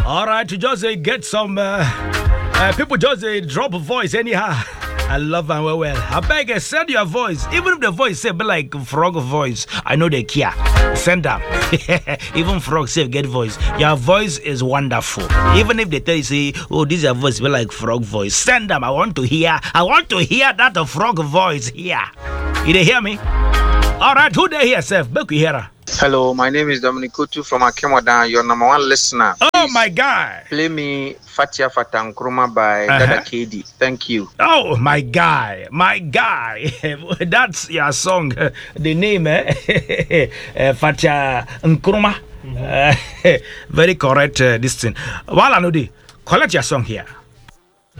All right, to just get some people just drop a voice anyhow. I love and well. I beg, send your voice. Even if the voice say be like frog voice, I know they care. Send them. Even frog say get voice. Your voice is wonderful. Even if they tell you say, oh, this is your voice be like frog voice. Send them. I want to hear that frog voice here. You they hear me? All right, who they hear, Seth? Beku hear her. Hello, my name is Dominic Kutu from Akemodan, your number one listener. Oh, my guy. Play me Fatia Fatankruma by Dada KD. Thank you. Oh, my guy. That's your song. The name, Fatia Nkrumah. Very correct, this thing. While I know collect your song here.